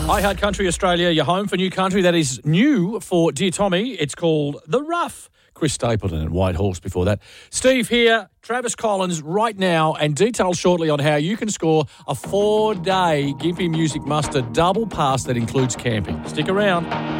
Hi, Heart Country Australia, your home for new country that is new for Dear Tommy. It's called The Rough. Chris Stapleton and White Horse before that. Steve here, Travis Collins right now, and details shortly on how you can score a 4-day Gympie Music Muster double pass that includes camping. Stick around.